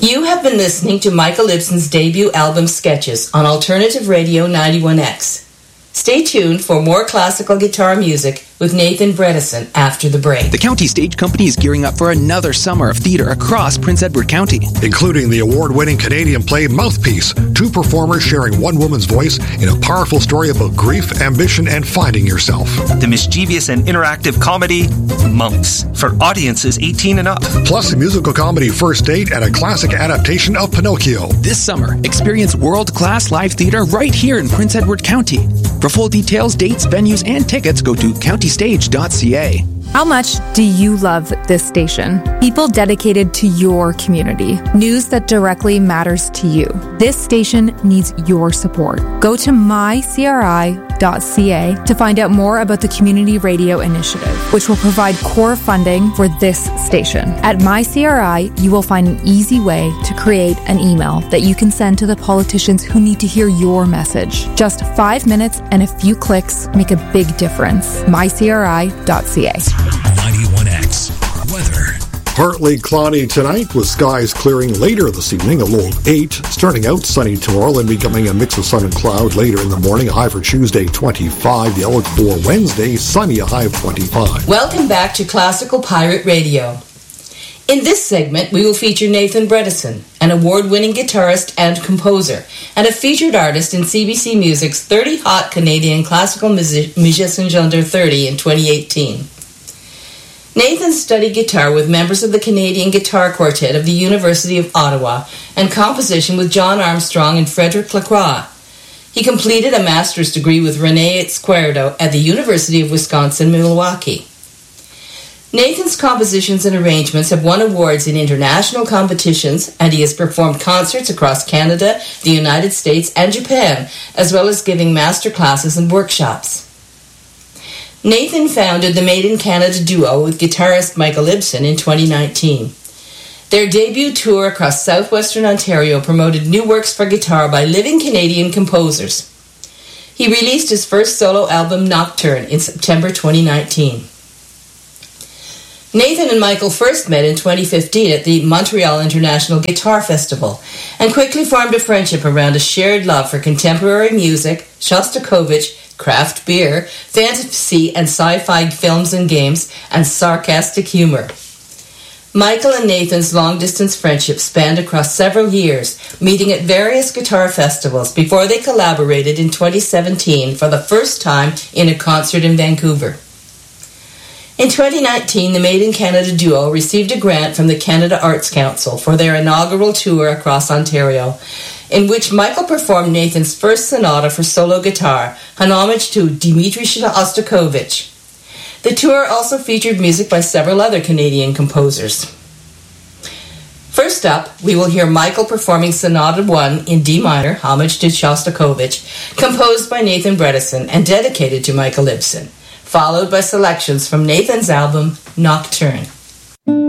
You have been listening to Michael Ibsen's debut album Sketches on Alternative Radio 91X. Stay tuned for more classical guitar music with Nathan Bredesen after the break. The County Stage Company is gearing up for another summer of theatre across Prince Edward County, including the award-winning Canadian play Mouthpiece, two performers sharing one woman's voice in a powerful story about grief, ambition, and finding yourself. The mischievous and interactive comedy Monks for audiences 18 and up. Plus a musical comedy First Date and a classic adaptation of Pinocchio. This summer, experience world-class live theatre right here in Prince Edward County. For full details, dates, venues, and tickets, go to countystage.ca. How much do you love this station? People dedicated to your community. News that directly matters to you. This station needs your support. Go to mycri.ca to find out more about the Community Radio Initiative, which will provide core funding for this station. At MyCRI, you will find an easy way to create an email that you can send to the politicians who need to hear your message. Just 5 minutes and a few clicks make a big difference. mycri.ca. 91X weather. Partly cloudy tonight with skies clearing later this evening, a low of 8. Starting out sunny tomorrow and becoming a mix of sun and cloud later in the morning. A high for Tuesday, 25. The outlook for Wednesday, sunny, a high of 25. Welcome back to Classical Pirate Radio. In this segment, we will feature Nathan Bredesen, an award-winning guitarist and composer, and a featured artist in CBC Music's 30 Hot Canadian Classical Musicians Under 30 in 2018. Nathan studied guitar with members of the Canadian Guitar Quartet of the University of Ottawa and composition with John Armstrong and Frederic Lacroix. He completed a master's degree with Rene Izquierdo at the University of Wisconsin-Milwaukee. Nathan's compositions and arrangements have won awards in international competitions, and he has performed concerts across Canada, the United States, and Japan, as well as giving master classes and workshops. Nathan founded the Made in Canada duo with guitarist Michael Ibsen in 2019. Their debut tour across southwestern Ontario promoted new works for guitar by living Canadian composers. He released his first solo album, Nocturne, in September 2019. Nathan and Michael first met in 2015 at the Montreal International Guitar Festival and quickly formed a friendship around a shared love for contemporary music, Shostakovich, craft beer, fantasy and sci-fi films and games, and sarcastic humor. Michael and Nathan's long-distance friendship spanned across several years, meeting at various guitar festivals before they collaborated in 2017 for the first time in a concert in Vancouver. In 2019, the Made in Canada duo received a grant from the Canada Arts Council for their inaugural tour across Ontario, in which Michael performed Nathan's first sonata for solo guitar, an homage to Dmitri Shostakovich. The tour also featured music by several other Canadian composers. First up, we will hear Michael performing Sonata 1 in D minor, homage to Shostakovich, composed by Nathan Bredesen and dedicated to Michael Ibsen, followed by selections from Nathan's album, Nocturne.